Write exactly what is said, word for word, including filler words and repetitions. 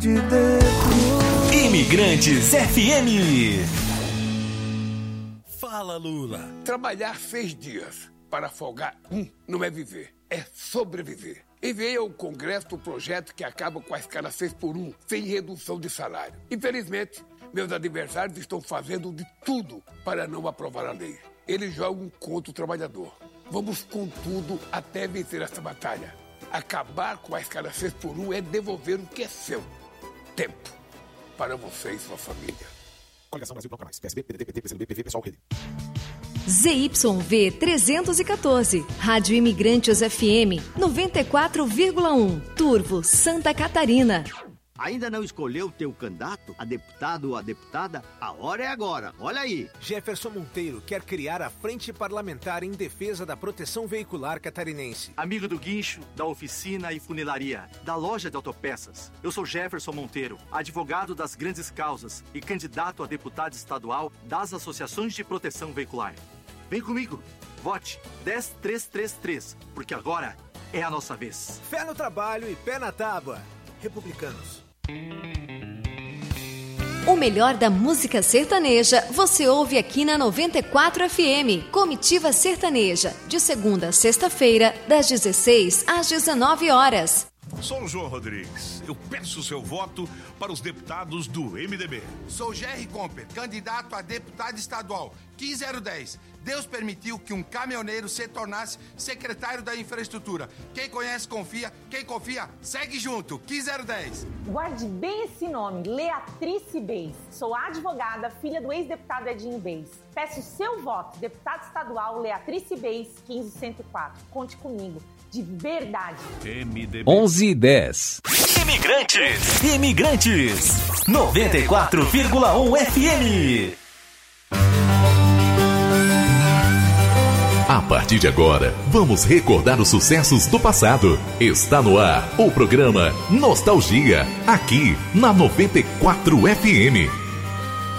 De dentro. Imigrantes F M. Fala, Lula. Trabalhar seis dias para folgar um não é viver, é sobreviver. Enviei ao Congresso o projeto que acaba com a escala seis por um, sem redução de salário. Infelizmente, meus adversários estão fazendo de tudo para não aprovar a lei. Eles jogam contra o trabalhador. Vamos com tudo até vencer essa batalha. Acabar com a escala seis por um é devolver o que é seu. Tempo para você e sua família. Coligação Brasil Não Quer Mais. P S B, P D T, P T, P C do B, P V, Pessoal, Rede. Z Y V trezentos e quatorze, Rádio Imigrantes F M, noventa e quatro vírgula um, Turvo, Santa Catarina. Ainda não escolheu o teu candidato, a deputado ou a deputada? A hora é agora, olha aí. Jefferson Monteiro quer criar a Frente Parlamentar em Defesa da Proteção Veicular Catarinense. Amigo do guincho, da oficina e funilaria, da loja de autopeças. Eu sou Jefferson Monteiro, advogado das grandes causas e candidato a deputado estadual das associações de proteção veicular. Vem comigo, vote dez três três três, porque agora é a nossa vez. Fé no trabalho e pé na tábua. Republicanos. O melhor da música sertaneja você ouve aqui na noventa e quatro F M. Comitiva Sertaneja, de segunda a sexta-feira, das dezesseis às dezenove horas. Sou o João Rodrigues. Eu peço seu voto para os deputados do M D B. Sou Jerry Comper, candidato a deputado estadual. quinze zero dez. Deus permitiu que um caminhoneiro se tornasse secretário da infraestrutura. Quem conhece, confia. Quem confia, segue junto. quinze zero dez. Guarde bem esse nome, Leatrice Beis. Sou advogada, filha do ex-deputado Edinho Beis. Peço seu voto, deputado estadual Leatrice Beis, quinze cento e quatro. Conte comigo, de verdade. M D B onze e dez. Imigrantes, Imigrantes, noventa e quatro vírgula um F M. A partir de agora, vamos recordar os sucessos do passado. Está no ar o programa Nostalgia, aqui na noventa e quatro F M.